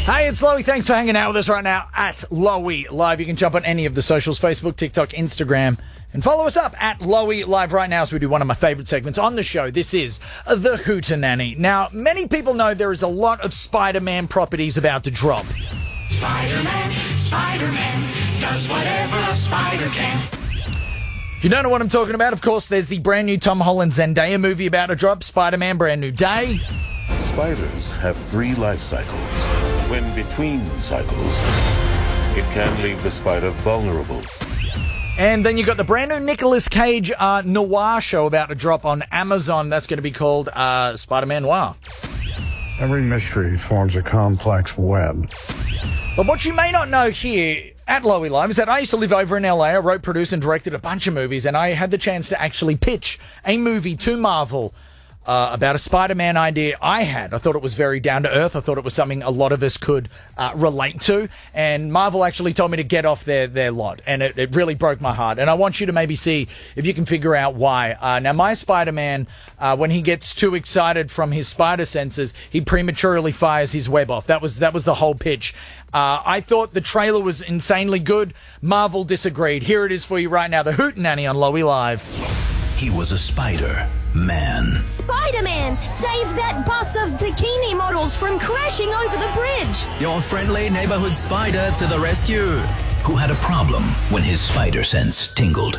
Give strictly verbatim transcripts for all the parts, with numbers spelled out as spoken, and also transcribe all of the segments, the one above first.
Hey, it's Lowy. Thanks for hanging out with us right now at Lowy Live. You can jump on any of the socials, Facebook, TikTok, Instagram, and follow us up at Lowy Live right now as we do one of my favourite segments on the show. This is The Hootenanny. Now, many people know there is a lot of Spider-Man properties about to drop. Spider-Man, Spider-Man, does whatever a spider can. If you don't know what I'm talking about, of course, there's the brand new Tom Holland Zendaya movie about to drop, Spider-Man Brand New Day. Spiders have three life cycles. When between cycles, it can leave the spider vulnerable. And then you got the brand new Nicolas Cage uh, noir show about to drop on Amazon. That's going to be called uh, Spider-Man Noir. Every mystery forms a complex web. But what you may not know here at Lowy Live is that I used to live over in L A. I wrote, produced, and directed a bunch of movies, and I had the chance to actually pitch a movie to Marvel Uh, about a Spider-Man idea I had. I thought it was very down to earth. I thought it was something a lot of us could uh, relate to. And Marvel actually told me to get off their, their lot. And it, it really broke my heart. And I want you to maybe see if you can figure out why. Uh, now, my Spider-Man, uh, when he gets too excited from his spider senses, he prematurely fires his web off. That was, that was the whole pitch. Uh, I thought the trailer was insanely good. Marvel disagreed. Here it is for you right now. The Hootenanny on Lowy Live. He was a Spider-Man. Spider-Man! Save that bus of bikini models from crashing over the bridge! Your friendly neighborhood spider to the rescue! Who had a problem when his spider sense tingled.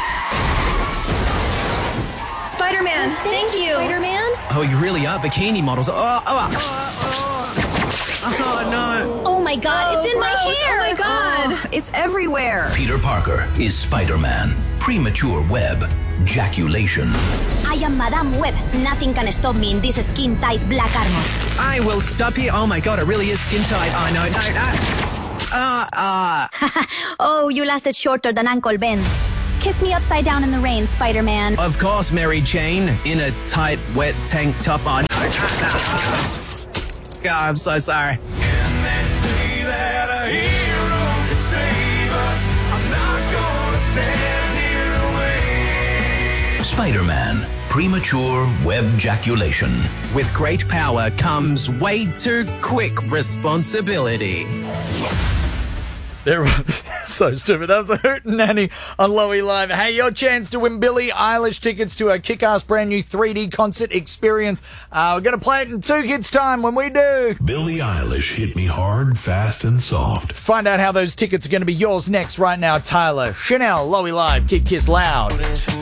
Spider-Man, thank you! Spider-Man? Oh, you really are bikini models. Oh, oh, oh, oh, oh no! Oh my god, Oh, it's in my gross. hair! Oh my god! It's everywhere! Peter Parker is Spider-Man. Premature web ejaculation. I am Madame Web. Nothing can stop me in this skin-tight black armor. I will stop you. Oh my god, it really is skin tight. Oh no, no, no. Ah, ah. Oh, you lasted shorter than Uncle Ben. Kiss me upside down in the rain, Spider-Man. Of course, Mary Jane, in a tight, wet tank top on. God, I'm so sorry. Spider-Man. Premature web ejaculation. With great power comes way too quick responsibility. There, so stupid. That was the Hootenanny on Lowy Live. Hey, your chance to win Billie Eilish tickets to a kick-ass brand new three D concert experience. Uh, we're going to play it in two kids' time when we do. Billie Eilish hit me hard, fast, and soft. Find out how those tickets are going to be yours next right now. Tyler, Chanel, Lowy Live, Kid Kiss Loud.